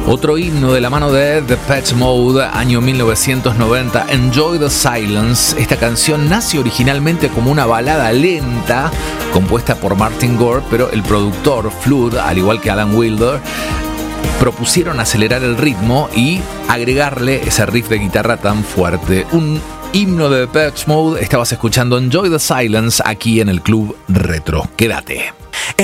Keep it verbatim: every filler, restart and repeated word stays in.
Otro himno de la mano de Depeche Mode, año mil novecientos noventa, Enjoy the Silence. Esta canción nace originalmente como una balada lenta compuesta por Martin Gore, pero el productor Flood, al igual que Alan Wilder, propusieron acelerar el ritmo y agregarle ese riff de guitarra tan fuerte. Un himno de Depeche Mode. Estabas escuchando Enjoy the Silence aquí en el Club Retro. Quédate.